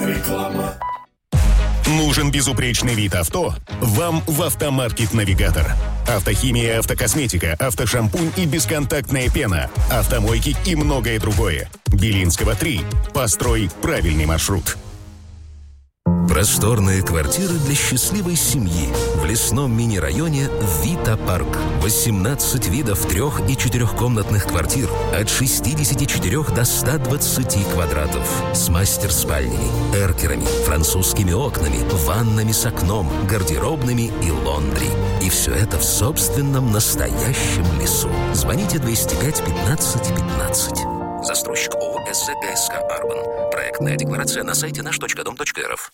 Реклама. Нужен безупречный вид авто? Вам в «Автомаркет Навигатор». Автохимия, автокосметика, автошампунь и бесконтактная пена, автомойки и многое другое. Белинского 3. Построй правильный маршрут. Просторные квартиры для счастливой семьи в лесном мини-районе Вита Парк. 18 видов 3- и 4-комнатных квартир от 64 до 120 квадратов. С мастер-спальнями, эркерами, французскими окнами, ваннами с окном, гардеробными и лондри. И все это в собственном настоящем лесу. Звоните 205 15 15. Застройщик ООО СЗКСК «Арбан». Проектная декларация на сайте наш.дом.рф.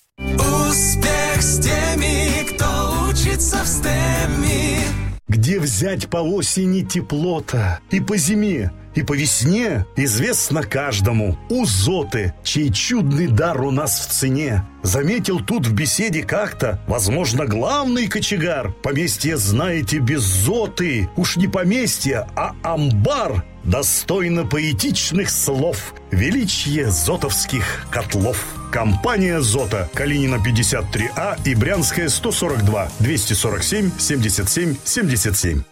Успех с теми, кто учится в STEM. Где взять по осени тепло-то? И по зиме, и по весне известно каждому. У Зоты, чей чудный дар у нас в цене. Заметил тут в беседе как-то, возможно, главный кочегар. Поместье, знаете, без Зоты. Уж не поместье, а амбар. Достойно поэтичных слов. Величие зотовских котлов. Компания «Зота». Калинина 53А и Брянская 142. 247 77 77.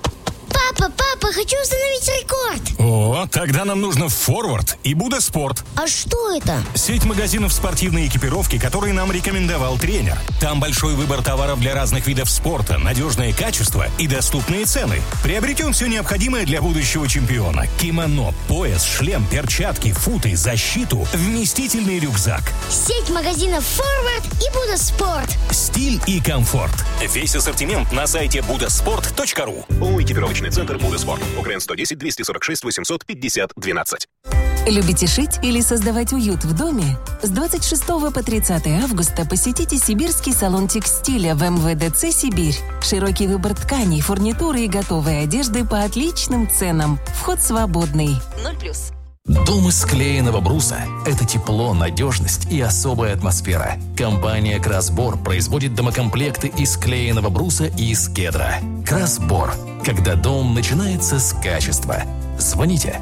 Папа, хочу установить рекорд. О, тогда нам нужно Форвард и Буда Спорт. А что это? Сеть магазинов спортивной экипировки, которые нам рекомендовал тренер. Там большой выбор товаров для разных видов спорта, надежное качество и доступные цены. Приобретем все необходимое для будущего чемпиона. Кимоно, пояс, шлем, перчатки, футы, защиту, вместительный рюкзак. Сеть магазинов Форвард и Буда Спорт. Стиль и комфорт. Весь ассортимент на сайте budasport.ru. ООО «Экипировочный центр Буда Спорт». УКРН 110 246 850 12. Любите шить или создавать уют в доме? С 26 по 30 августа посетите Сибирский салон текстиля в МВДЦ «Сибирь». Широкий выбор тканей, фурнитуры и готовой одежды по отличным ценам. Вход свободный. 0+. Дом из склеенного бруса – это тепло, надежность и особая атмосфера. Компания «Красбор» производит домокомплекты из склеенного бруса и из кедра. «Красбор» – когда дом начинается с качества. Звоните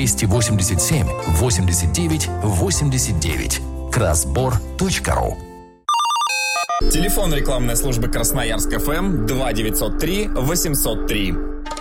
287 89 89. красбор.ру. Телефон рекламной службы Красноярск ФМ 2903 803.